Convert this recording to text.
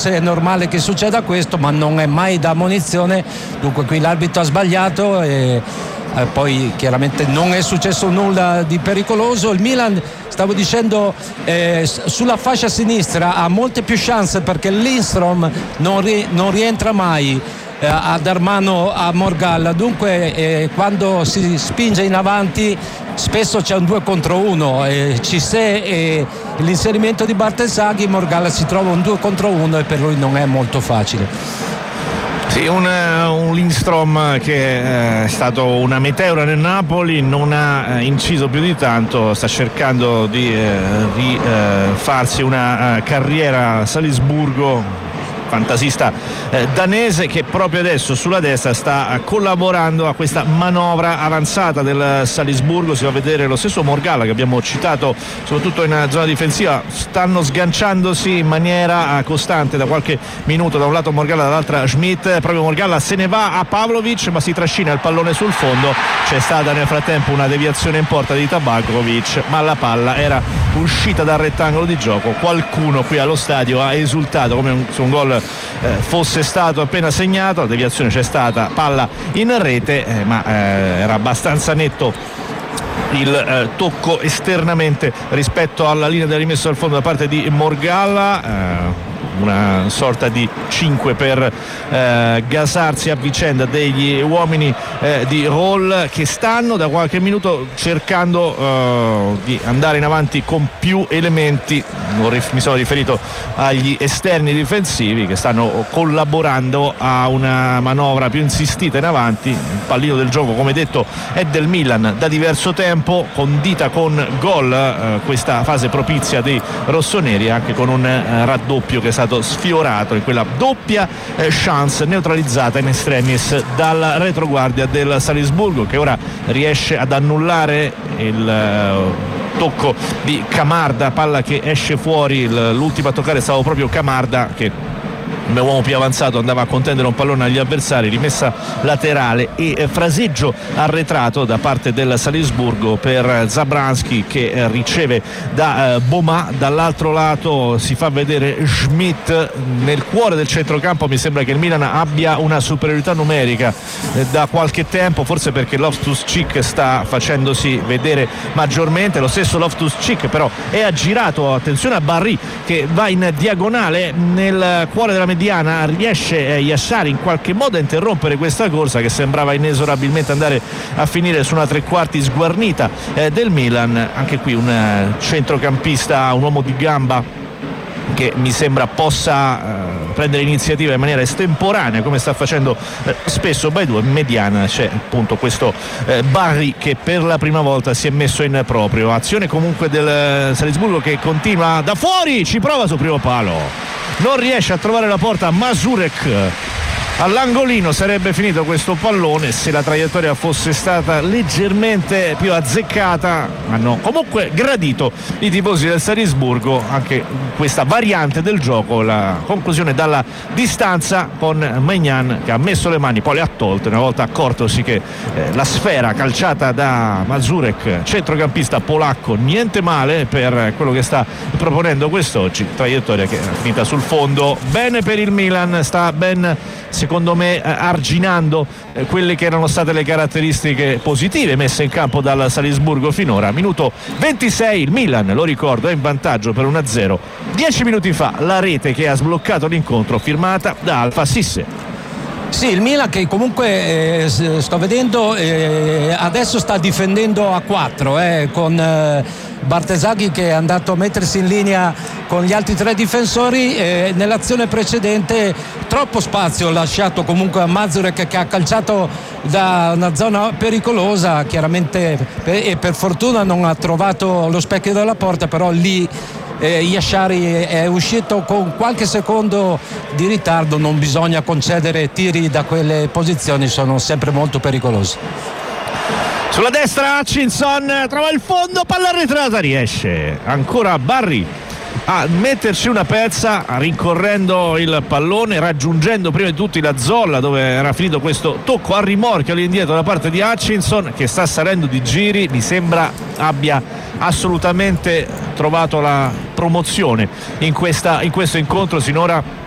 forse è normale che succeda questo, ma non è mai da ammonizione. Dunque qui l'arbitro ha sbagliato e poi chiaramente non è successo nulla di pericoloso. Il Milan, stavo dicendo, sulla fascia sinistra ha molte più chance perché Lindstrom non rientra mai a dar mano a Morgalla, dunque quando si spinge in avanti spesso c'è un 2 contro 1, Cissé e l'inserimento di Bartesaghi, Morgalla si trova un 2 contro 1 e per lui non è molto facile. Sì, un Lindstrom che è stato una meteora nel Napoli, non ha inciso più di tanto, sta cercando di farsi una carriera a Salisburgo, fantasista danese che proprio adesso sulla destra sta collaborando a questa manovra avanzata del Salisburgo. Si va a vedere lo stesso Morgalla che abbiamo citato soprattutto in zona difensiva, stanno sganciandosi in maniera costante da qualche minuto, da un lato Morgalla, dall'altra Schmidt. Proprio Morgalla se ne va a Pavlovic ma si trascina il pallone sul fondo, c'è stata nel frattempo una deviazione in porta di Tabakovic ma la palla era uscita dal rettangolo di gioco. Qualcuno qui allo stadio ha esultato come su un gol fosse stato appena segnato, la deviazione c'è stata, palla in rete, ma era abbastanza netto il tocco esternamente rispetto alla linea della rimessa al fondo da parte di Morgalla. Una sorta di 5 per gasarsi a vicenda degli uomini di Roll che stanno da qualche minuto cercando di andare in avanti con più elementi. Mi sono riferito agli esterni difensivi che stanno collaborando a una manovra più insistita in avanti. Il pallino del gioco, come detto, è del Milan da diverso tempo, condita con gol questa fase propizia dei rossoneri, anche con un raddoppio che è stato sfiorato in quella doppia chance neutralizzata in extremis dalla retroguardia del Salisburgo, che ora riesce ad annullare il tocco di Camarda, palla che esce fuori. L'ultimo a toccare stava proprio Camarda, che come uomo più avanzato andava a contendere un pallone agli avversari, rimessa laterale e fraseggio arretrato da parte del Salisburgo per Zabranski che riceve da Boma. Dall'altro lato si fa vedere Schmidt nel cuore del centrocampo. Mi sembra che il Milan abbia una superiorità numerica da qualche tempo, forse perché Loftus-Cheek sta facendosi vedere maggiormente. Lo stesso Loftus-Cheek però è aggirato, attenzione a Barry che va in diagonale nel cuore della mediana, riesce Yashari in qualche modo a interrompere questa corsa che sembrava inesorabilmente andare a finire su una tre quarti sguarnita del Milan. Anche qui un centrocampista, un uomo di gamba che mi sembra possa prendere iniziativa in maniera estemporanea come sta facendo spesso Baidoo. In mediana c'è appunto questo Barry che per la prima volta si è messo in proprio. Azione comunque del Salisburgo che continua da fuori, ci prova sul primo palo, non riesce a trovare la porta. Mazurek all'angolino, sarebbe finito questo pallone se la traiettoria fosse stata leggermente più azzeccata. Hanno comunque gradito i tifosi del Salisburgo anche questa variante del gioco, la conclusione dalla distanza con Maignan che ha messo le mani, poi le ha tolte una volta accortosi che la sfera calciata da Mazurek, centrocampista polacco, niente male per quello che sta proponendo quest'oggi. Traiettoria che è finita sul fondo. Bene per il Milan, sta ben secondo me arginando quelle che erano state le caratteristiche positive messe in campo dal Salisburgo finora. Minuto 26, il Milan, lo ricordo, è in vantaggio per 1-0. 10 minuti fa la rete che ha sbloccato l'incontro firmata da Alpha Sisse. Sì, il Milan che comunque sto vedendo adesso sta difendendo a 4 con Bartesaghi che è andato a mettersi in linea con gli altri 3 difensori. Nell'azione precedente troppo spazio lasciato comunque a Mazurek che ha calciato da una zona pericolosa, chiaramente, e per fortuna non ha trovato lo specchio della porta, però lì Yashari è uscito con qualche secondo di ritardo. Non bisogna concedere tiri da quelle posizioni, sono sempre molto pericolosi. Sulla destra Hutchinson trova il fondo, palla arretrata, riesce ancora Barry a metterci una pezza rincorrendo il pallone, raggiungendo prima di tutti la zolla dove era finito questo tocco a rimorchio all'indietro da parte di Hutchinson che sta salendo di giri. Mi sembra abbia assolutamente trovato la promozione in questo incontro. Sinora